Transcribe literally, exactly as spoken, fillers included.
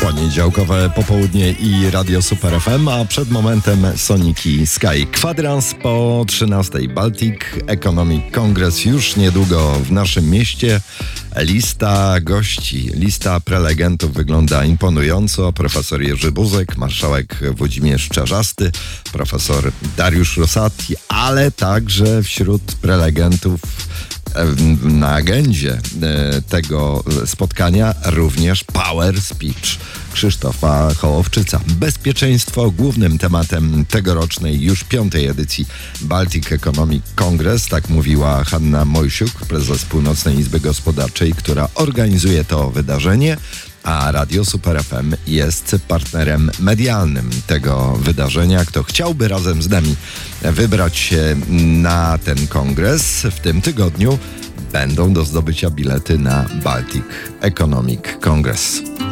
Poniedziałkowe popołudnie i Radio Super F M, a przed momentem Soniki Sky. Kwadrans po trzynastej. Baltic Economic Congress już niedługo w naszym mieście. Lista gości, lista prelegentów wygląda imponująco. Profesor Jerzy Buzek, marszałek Włodzimierz Czarzasty, profesor Dariusz Rosati, ale także wśród prelegentów na agendzie tego spotkania również Power Speech Krzysztofa Hołowczyca. Bezpieczeństwo głównym tematem tegorocznej już piątej edycji Baltic Economic Congress, tak mówiła Hanna Mojsiuk, prezes Północnej Izby Gospodarczej, która organizuje to wydarzenie, a Radio Super F M jest partnerem medialnym tego wydarzenia. Kto chciałby razem z nami wybrać się na ten kongres w tym tygodniu, będą do zdobycia bilety na Baltic Economic Congress.